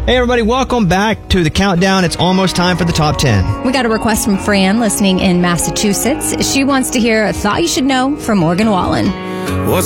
Hey, everybody, welcome back to the countdown. It's almost time for the top 10. We got a request from Fran listening in Massachusetts. She wants to hear a thought you should know from Morgan Wallen. What's